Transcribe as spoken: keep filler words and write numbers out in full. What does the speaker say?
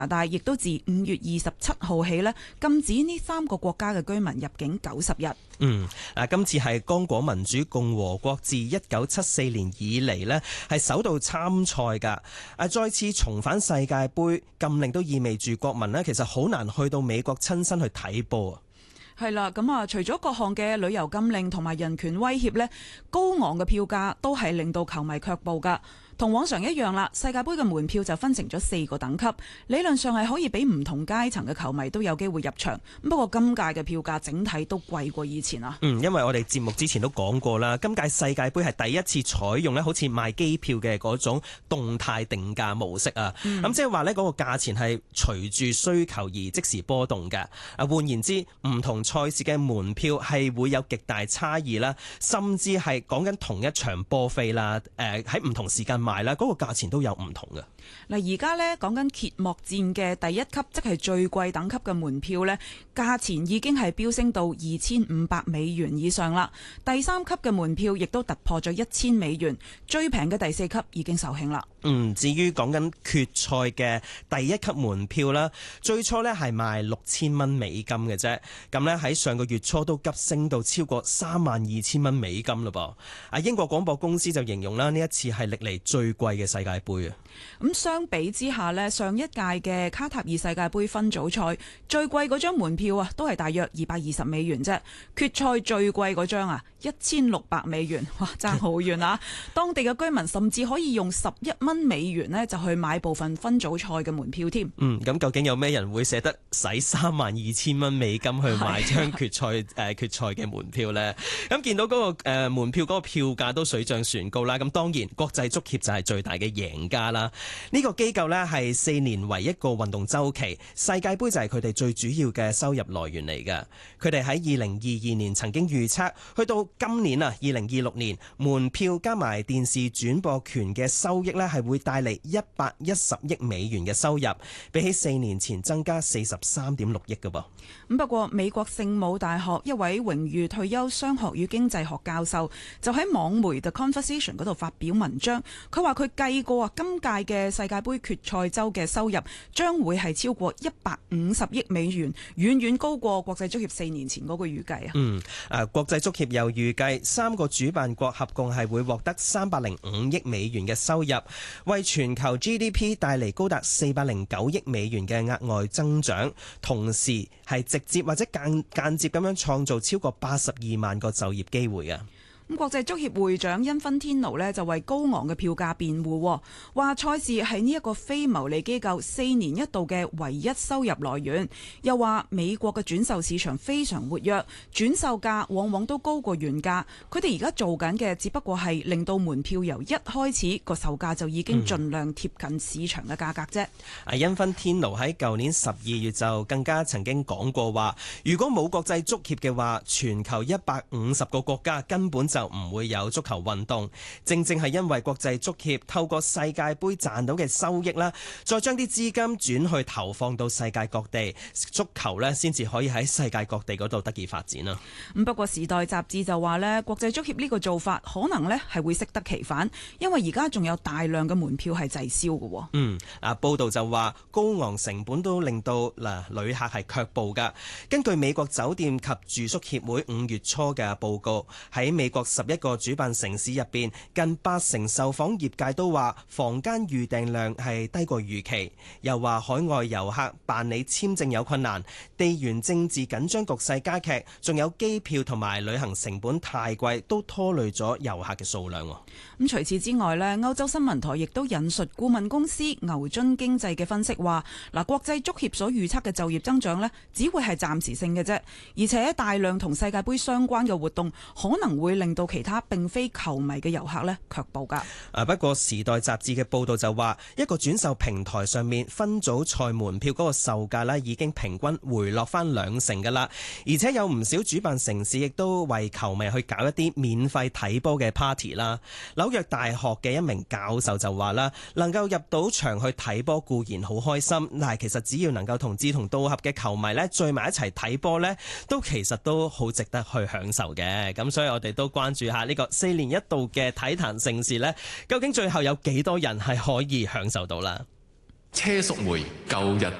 大亦都自五月二十七號起呢，禁止呢三個國家嘅居民入境九十日。 嗯，嗱，今次係剛果民主共和國自一九七四年以嚟呢係首度參賽㗎。啊，再次重返世界盃禁令都意味住國民呢其實好難去到美國親身去睇波啊。 係啦，咁啊，除咗各項嘅旅遊禁令同埋人權威脅呢，高昂嘅票價都係令到球迷卻步㗎。同往常一樣啦，世界盃嘅門票就分成咗四個等級，理論上係可以俾唔同階層嘅球迷都有機會入場。不過今屆嘅票價整體都貴過以前啊。 嗯，因為我哋節目之前都講過啦，今屆世界盃係第一次採用咧，好似賣機票嘅嗰種動態定價模式啊。咁、嗯、即係話呢嗰個價錢係隨住需求而即時波動嘅。啊，換言之，唔同賽事嘅門票係會有極大差異啦，甚至係講緊同一場波飛啦，誒喺唔同時間賣啦，嗰個價錢都有唔同嘅。 嗱，而家呢講緊揭幕戰嘅第一級，即係最貴等級嘅門票呢，價錢已經係飆升到二千五百美元以上啦。第三級嘅門票亦都突破咗一千美元，最平嘅第四級已經售罄啦。 嗯，至於講緊決賽嘅第一級門票啦，最初呢係賣六千蚊美金嘅啫，咁呢喺上個月初都急升到超過三萬二千蚊美金嘞噃。啊，英國廣播公司就形容啦，呢一次係歷嚟最貴嘅世界盃啊。 咁相比之下呢，上一屆嘅卡塔爾世界盃分組賽最貴嗰張門票啊，都係大約二百二十美元啫。決賽最貴嗰張啊，一千六百美元，哇，爭好遠啊！當地嘅居民甚至可以用十一蚊美元呢，就去買部分分組賽嘅門票添。 嗯，咁究竟有咩人會捨得使三萬二千蚊美金去買張決賽誒、呃、決賽嘅門票呢？咁見到嗰、那個誒、呃、門票嗰個票價都水漲船高啦。咁當然國際足協就係最大嘅贏家啦。呢、這個機構呢係四年為一個運動週期，世界盃就係佢哋最主要嘅收入來源嚟嘅。佢哋喺二零二二年曾經預測，去到今年啊二零二六年，門票加埋電視轉播權嘅收益呢係會帶嚟一百一十億美元嘅收入，比起四年前增加四十三點六億㗎噃。 咁不過美國聖母大學一位榮譽退休商學與經濟學教授就喺網媒 The Conversation 嗰度發表文章，佢話佢計過啊，今屆嘅世界盃決賽周嘅收入將會係超過一百五十億美元，遠遠高過國際足協四年前嗰個預計啊。 嗯，誒國際足協又預計三個主辦國合共係會獲得三百零五億美元嘅收入，為全球 G D P 帶嚟高達四百零九億美元嘅額外增長，同時係直接或者間間接咁樣創造超過八十二萬個就業機會啊。 咁國際足協會長因芬天奴呢就為高昂嘅票價辯護，話賽事係呢一個非牟利機構四年一度嘅唯一收入來源，又話美國嘅轉售市場非常活躍，轉售價往往都高過原價，佢哋而家做緊嘅只不過係令到門票由一開始個售價就已經盡量貼近市場嘅價格啫。 啊、嗯，因芬天奴喺舊年十二月就更加曾經講過話，如果冇國際足協嘅話，全球一百五十個國家根本就就唔會有足球運動，正正係因為國際足協透過世界盃賺到嘅收益啦，再將啲資金轉去投放到世界各地，足球呢先至可以喺世界各地嗰度得以發展啦。 咁不過時代雜誌就話呢，國際足協呢個做法可能呢係會適得其反，因為而家仲有大量嘅門票係滯銷嘅。 嗯，啊報道就話高昂成本都令到嗱旅客係卻步噶。根據美國酒店及住宿協會五月初嘅報告，喺美國十一個主辦城市入邊，近八成受訪業界都話房間預訂量係低過預期，又話海外遊客辦理簽證有困難，地緣政治緊張局勢加劇，仲有機票同埋旅行成本太貴，都拖累咗遊客嘅數量。 咁除此之外呢，歐洲新聞台亦都引述顧問公司牛津經濟嘅分析話，嗱，國際足協所預測嘅就業增長呢，只會係暫時性嘅啫，而且大量同世界盃相關嘅活動可能會令到其他並非球迷嘅遊客呢卻步㗎。 啊，不過時代雜誌嘅報導就話，一個轉售平台上面分組賽門票嗰個售價呢已經平均回落翻兩成㗎啦，而且有唔少主辦城市亦都為球迷去搞一啲免費睇波嘅 party 啦。紐約大學嘅一名教授就話啦，能夠入到場去睇波固然好開心，但係其實只要能夠同志同道合嘅球迷呢聚埋一齊睇波呢，都其實都好值得去享受嘅。咁所以我哋都關注下呢個四年一度嘅體壇盛事呢，究竟最後有幾多人係可以享受到啦？ 車淑梅舊日